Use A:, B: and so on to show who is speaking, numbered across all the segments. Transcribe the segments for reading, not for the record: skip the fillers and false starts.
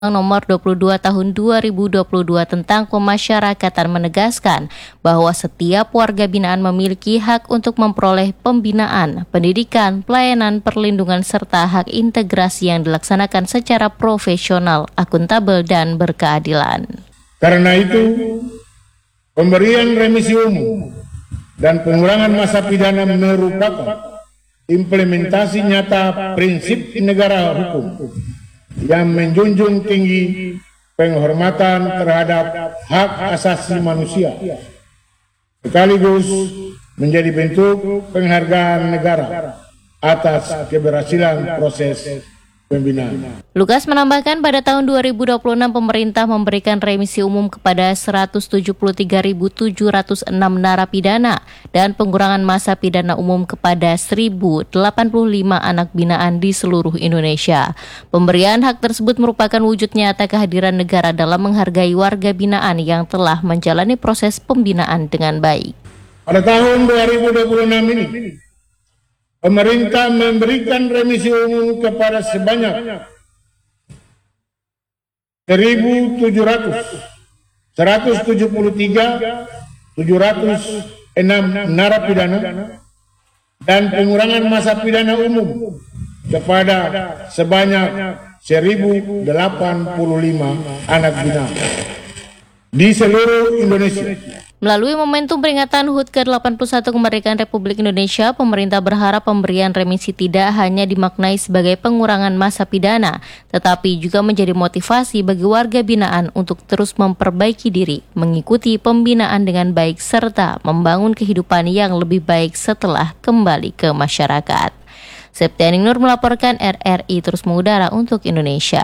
A: Nomor 22 Tahun 2022 tentang Pemasyarakatan menegaskan bahwa setiap warga binaan memiliki hak untuk memperoleh pembinaan, pendidikan, pelayanan, perlindungan, serta hak integrasi yang dilaksanakan secara profesional, akuntabel, dan berkeadilan.
B: Karena itu, pemberian remisi umum dan pengurangan masa pidana merupakan implementasi nyata prinsip negara hukum yang menjunjung tinggi penghormatan terhadap hak asasi manusia, sekaligus menjadi bentuk penghargaan negara atas keberhasilan proses pembinaan.
A: Lukas menambahkan pada tahun 2026 pemerintah memberikan remisi umum kepada 173.706 narapidana dan pengurangan masa pidana umum kepada 1.085 anak binaan di seluruh Indonesia. Pemberian hak tersebut merupakan wujud nyata kehadiran negara dalam menghargai warga binaan yang telah menjalani proses pembinaan dengan baik.
B: Pada tahun 2026 ini, pemerintah memberikan remisi umum kepada sebanyak 173.706 narapidana dan pengurangan masa pidana umum kepada sebanyak 1.085 anak binaan di seluruh Indonesia.
A: Melalui momentum peringatan HUT ke-81 kemerdekaan Republik Indonesia, pemerintah berharap pemberian remisi tidak hanya dimaknai sebagai pengurangan masa pidana, tetapi juga menjadi motivasi bagi warga binaan untuk terus memperbaiki diri, mengikuti pembinaan dengan baik, serta membangun kehidupan yang lebih baik setelah kembali ke masyarakat. Septianing Nur melaporkan, RRI terus mengudara untuk Indonesia.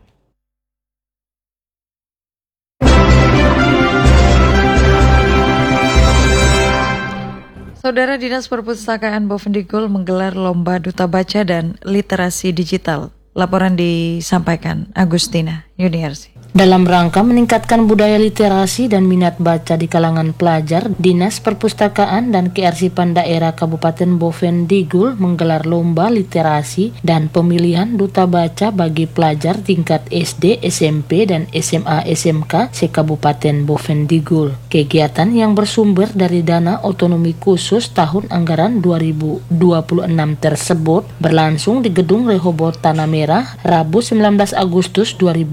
C: Saudara Dinas Perpustakaan Bovendigul menggelar Lomba Duta Baca dan Literasi Digital. Laporan disampaikan Agustina Yuniarsi.
D: Dalam rangka meningkatkan budaya literasi dan minat baca di kalangan pelajar, Dinas Perpustakaan dan Kearsipan Daerah Kabupaten Bovendigul menggelar lomba literasi dan pemilihan duta baca bagi pelajar tingkat SD, SMP, dan SMA SMK se-Kabupaten Bovendigul. Kegiatan yang bersumber dari dana otonomi khusus tahun anggaran 2026 tersebut berlangsung di Gedung Rehobot Tanah Merah, Rabu 19 Agustus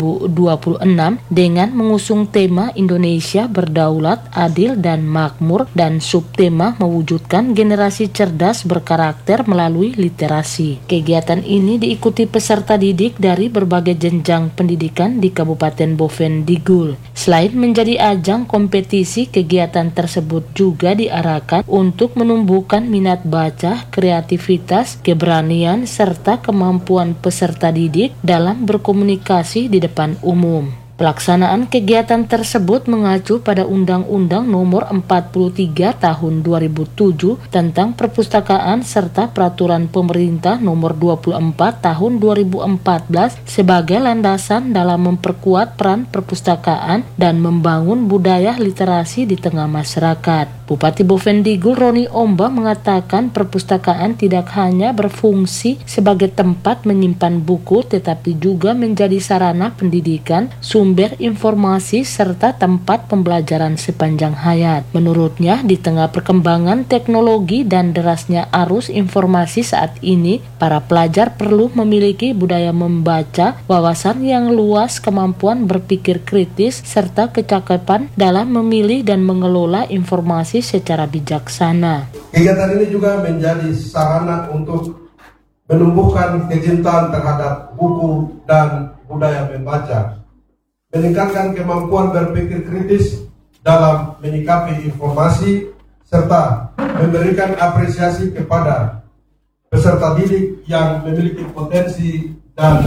D: 2026 dengan mengusung tema Indonesia Berdaulat, Adil, dan Makmur dan subtema mewujudkan generasi cerdas berkarakter melalui literasi. Kegiatan ini diikuti peserta didik dari berbagai jenjang pendidikan di Kabupaten Bovendigul. Selain menjadi ajang kompetisi, kegiatan tersebut juga diarahkan untuk menumbuhkan minat baca, kreativitas, keberanian, serta kemampuan peserta didik dalam berkomunikasi di depan umum. Pelaksanaan kegiatan tersebut mengacu pada Undang-Undang Nomor 43 Tahun 2007 tentang Perpustakaan serta Peraturan Pemerintah Nomor 24 Tahun 2014 sebagai landasan dalam memperkuat peran perpustakaan dan membangun budaya literasi di tengah masyarakat. Bupati Bovendigul Roni Omba mengatakan perpustakaan tidak hanya berfungsi sebagai tempat menyimpan buku tetapi juga menjadi sarana pendidikan, sumber informasi, serta tempat pembelajaran sepanjang hayat. Menurutnya, di tengah perkembangan teknologi dan derasnya arus informasi saat ini, para pelajar perlu memiliki budaya membaca, wawasan yang luas, kemampuan berpikir kritis, serta kecakapan dalam memilih dan mengelola informasi secara bijaksana.
E: Kegiatan ini juga menjadi sarana untuk menumbuhkan kecintaan terhadap buku dan budaya membaca, meningkatkan kemampuan berpikir kritis dalam menyikapi informasi, serta memberikan apresiasi kepada peserta didik yang memiliki potensi dan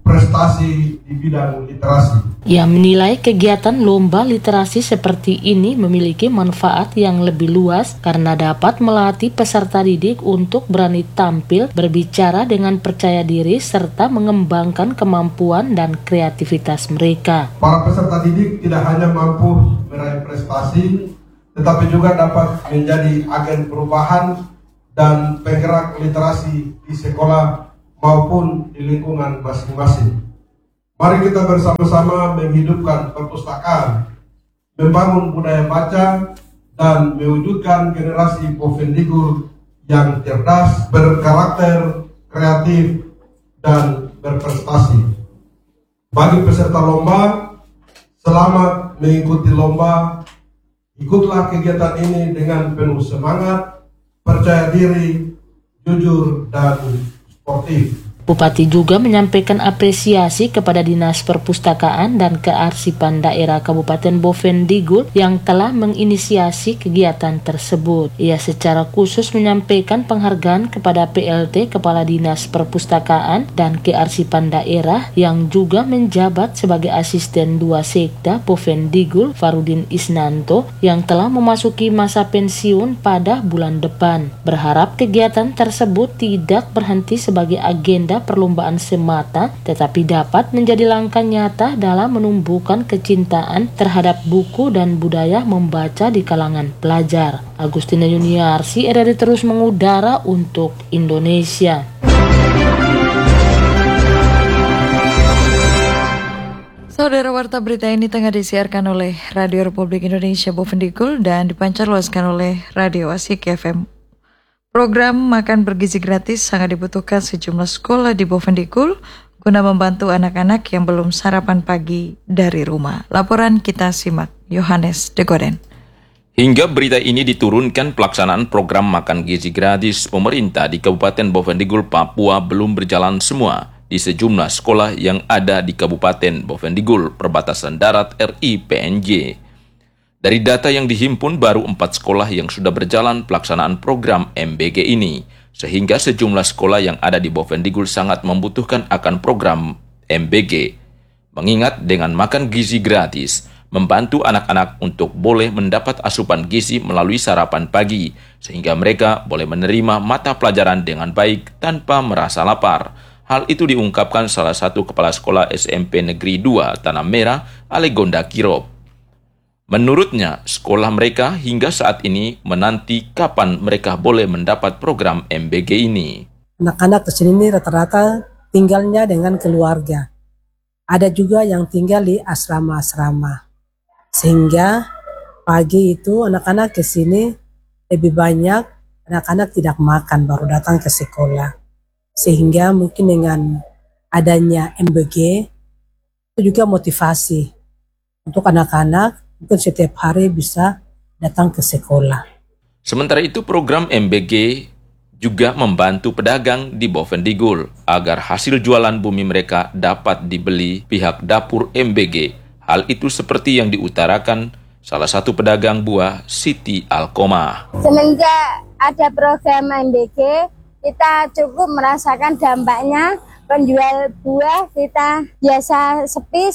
E: prestasi di bidang literasi.
D: Ia menilai kegiatan lomba literasi seperti ini memiliki manfaat yang lebih luas karena dapat melatih peserta didik untuk berani tampil, berbicara dengan percaya diri, serta mengembangkan kemampuan dan kreativitas mereka.
E: Para peserta didik tidak hanya mampu meraih prestasi, tetapi juga dapat menjadi agen perubahan dan penggerak literasi di sekolah maupun di lingkungan masing-masing. Mari kita bersama-sama menghidupkan perpustakaan, membangun budaya baca, dan mewujudkan generasi Bovendigul yang cerdas, berkarakter, kreatif, dan berprestasi. Bagi peserta lomba, selamat mengikuti lomba. Ikutlah kegiatan ini dengan penuh semangat, percaya diri, jujur, dan sportif.
D: Bupati juga menyampaikan apresiasi kepada Dinas Perpustakaan dan Kearsipan Daerah Kabupaten Bovendigul yang telah menginisiasi kegiatan tersebut. Ia secara khusus menyampaikan penghargaan kepada PLT Kepala Dinas Perpustakaan dan Kearsipan Daerah yang juga menjabat sebagai Asisten 2 Sekda Bovendigul, Farudin Isnanto, yang telah memasuki masa pensiun pada bulan depan. Berharap kegiatan tersebut tidak berhenti sebagai agenda perlombaan semata, tetapi dapat menjadi langkah nyata dalam menumbuhkan kecintaan terhadap buku dan budaya membaca di kalangan pelajar. Agustina Yuniarsi, RRI terus mengudara untuk Indonesia.
C: Saudara, warta berita ini tengah disiarkan oleh Radio Republik Indonesia Bovendigul dan dipancarluaskan oleh Radio Asik FM. Program makan bergizi gratis sangat dibutuhkan sejumlah sekolah di Bovendigul guna membantu anak-anak yang belum sarapan pagi dari rumah. Laporan kita simak, Yohanes Degoden.
F: Hingga berita ini diturunkan, pelaksanaan program makan gizi gratis pemerintah di Kabupaten Bovendigul, Papua belum berjalan semua di sejumlah sekolah yang ada di Kabupaten Bovendigul, perbatasan darat RI PNJ. Dari data yang dihimpun, baru 4 sekolah yang sudah berjalan pelaksanaan program MBG ini, sehingga sejumlah sekolah yang ada di Bovendigul sangat membutuhkan akan program MBG. Mengingat dengan makan gizi gratis, membantu anak-anak untuk boleh mendapat asupan gizi melalui sarapan pagi, sehingga mereka boleh menerima mata pelajaran dengan baik tanpa merasa lapar. Hal itu diungkapkan salah satu kepala sekolah SMP Negeri 2 Tanah Merah, Alegonda Kirop. Menurutnya, sekolah mereka hingga saat ini menanti kapan mereka boleh mendapat program MBG ini.
G: Anak-anak di sini rata-rata tinggalnya dengan keluarga. Ada juga yang tinggal di asrama-asrama. Sehingga pagi itu anak-anak ke sini lebih banyak, anak-anak tidak makan baru datang ke sekolah. Sehingga mungkin dengan adanya MBG itu juga motivasi untuk anak-anak mungkin setiap hari bisa datang ke sekolah.
F: Sementara itu, program MBG juga membantu pedagang di Bovendigul agar hasil jualan bumi mereka dapat dibeli pihak dapur MBG. Hal itu seperti yang diutarakan salah satu pedagang buah, Siti Alkoma.
H: Semenjak ada program MBG, kita cukup merasakan dampaknya. Penjual buah kita biasa sepi,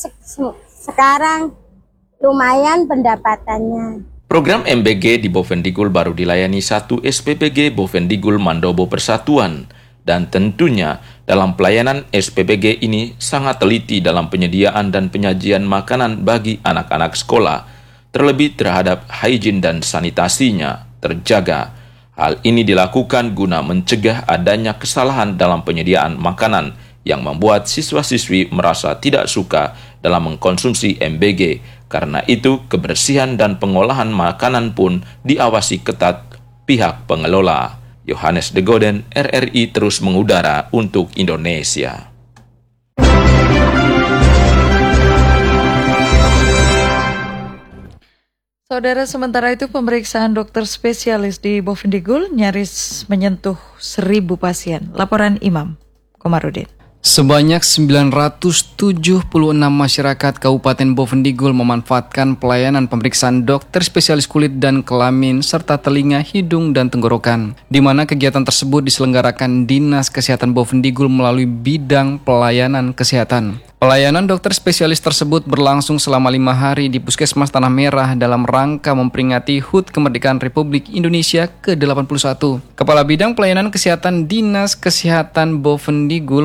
H: sekarang lumayan pendapatannya.
F: Program MBG di Bovendigul baru dilayani 1 SPPG Bovendigul Mandobo Persatuan, dan tentunya dalam pelayanan SPPG ini sangat teliti dalam penyediaan dan penyajian makanan bagi anak-anak sekolah, terlebih terhadap higien dan sanitasinya terjaga. Hal ini dilakukan guna mencegah adanya kesalahan dalam penyediaan makanan yang membuat siswa-siswi merasa tidak suka dalam mengkonsumsi MBG. Karena itu, kebersihan dan pengolahan makanan pun diawasi ketat pihak pengelola. Yohanes Degoden, RRI terus mengudara untuk Indonesia.
C: Saudara, sementara itu pemeriksaan dokter spesialis di Bovendigul nyaris menyentuh 1.000 pasien. Laporan Imam Komarudin.
I: Sebanyak 976 masyarakat Kabupaten Bovendigul memanfaatkan pelayanan pemeriksaan dokter spesialis kulit dan kelamin serta telinga, hidung, dan tenggorokan, di mana kegiatan tersebut diselenggarakan Dinas Kesehatan Bovendigul melalui bidang pelayanan kesehatan. Pelayanan dokter spesialis tersebut berlangsung selama 5 hari di Puskesmas Tanah Merah dalam rangka memperingati HUT Kemerdekaan Republik Indonesia ke-81. Kepala Bidang Pelayanan Kesehatan Dinas Kesehatan Bovendigul, Murniati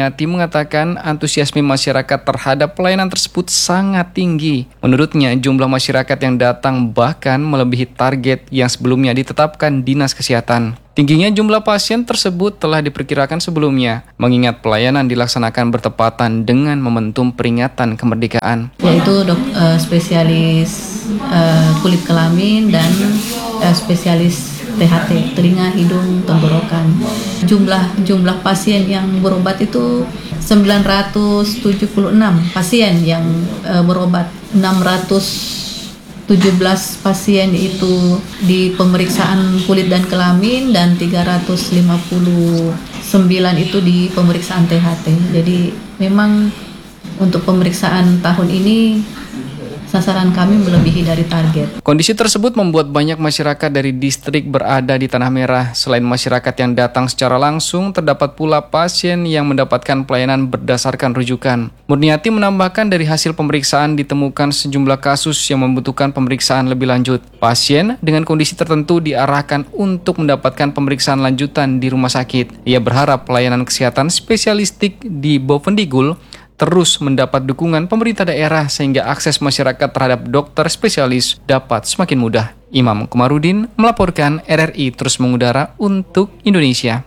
I: Murniati mengatakan antusiasme masyarakat terhadap pelayanan tersebut sangat tinggi. Menurutnya, jumlah masyarakat yang datang bahkan melebihi target yang sebelumnya ditetapkan Dinas Kesehatan. Tingginya jumlah pasien tersebut telah diperkirakan sebelumnya, mengingat pelayanan dilaksanakan bertepatan dengan momentum peringatan kemerdekaan.
J: Yaitu spesialis kulit kelamin dan spesialis THT, telinga, hidung, tenggorokan. Jumlah pasien yang berobat itu 976 pasien yang berobat, 617 pasien itu di pemeriksaan kulit dan kelamin dan 359 itu di pemeriksaan THT. Jadi memang untuk pemeriksaan tahun ini sasaran kami melebihi dari target.
I: Kondisi tersebut membuat banyak masyarakat dari distrik berada di Tanah Merah. Selain masyarakat yang datang secara langsung, terdapat pula pasien yang mendapatkan pelayanan berdasarkan rujukan. Murniati menambahkan dari hasil pemeriksaan ditemukan sejumlah kasus yang membutuhkan pemeriksaan lebih lanjut. Pasien dengan kondisi tertentu diarahkan untuk mendapatkan pemeriksaan lanjutan di rumah sakit. Ia berharap pelayanan kesehatan spesialistik di Bovendigul terus mendapat dukungan pemerintah daerah sehingga akses masyarakat terhadap dokter spesialis dapat semakin mudah. Imam Komarudin melaporkan, RRI terus mengudara untuk Indonesia.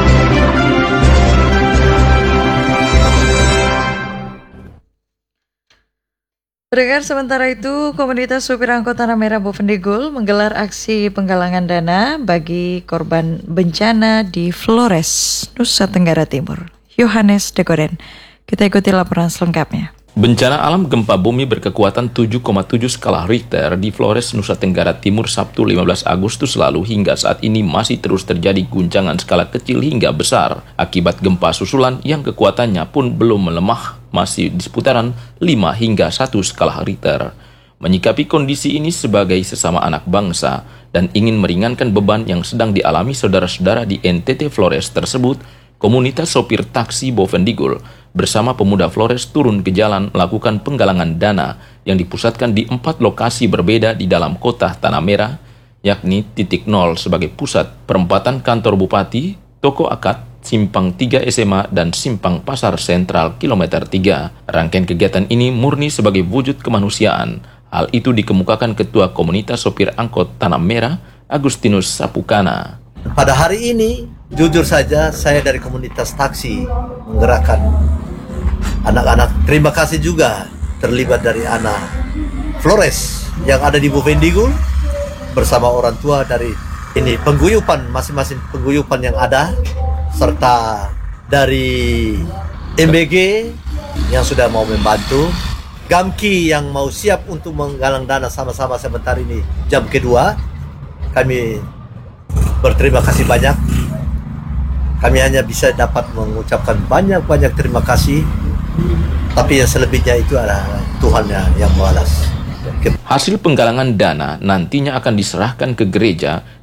C: Pendengar, sementara itu, komunitas supir angkot Tanah Merah Bovendigul menggelar aksi penggalangan dana bagi korban bencana di Flores, Nusa Tenggara Timur. Yohanes Dekoden. Kita ikuti laporan selengkapnya.
F: Bencana alam gempa bumi berkekuatan 7,7 skala Richter di Flores, Nusa Tenggara Timur Sabtu 15 Agustus lalu hingga saat ini masih terus terjadi guncangan skala kecil hingga besar. Akibat gempa susulan yang kekuatannya pun belum melemah, masih di seputaran 5 hingga 1 skala Richter. Menyikapi kondisi ini sebagai sesama anak bangsa dan ingin meringankan beban yang sedang dialami saudara-saudara di NTT Flores tersebut, komunitas sopir taksi Bovendigul bersama pemuda Flores turun ke jalan melakukan penggalangan dana yang dipusatkan di 4 lokasi berbeda di dalam kota Tanah Merah, yakni titik 0 sebagai pusat perempatan kantor bupati, toko akad, simpang 3 SMA, dan simpang pasar sentral kilometer 3. Rangkaian kegiatan ini murni sebagai wujud kemanusiaan. Hal itu dikemukakan Ketua Komunitas Sopir Angkot Tanah Merah, Agustinus Sapukana.
K: Pada hari ini, jujur saja saya dari komunitas taksi menggerakkan anak-anak. Terima kasih juga terlibat dari anak Flores yang ada di Bovendigul bersama orang tua dari ini pengguyupan, masing-masing pengguyupan yang ada, serta dari MBG yang sudah mau membantu, Gamki yang mau siap untuk menggalang dana sama-sama sebentar ini jam kedua. Kami berterima kasih banyak. Kami hanya bisa dapat mengucapkan banyak-banyak terima kasih. Tapi yang selebihnya itu adalah Tuhan yang membalas.
F: Hasil penggalangan dana nantinya akan diserahkan ke gereja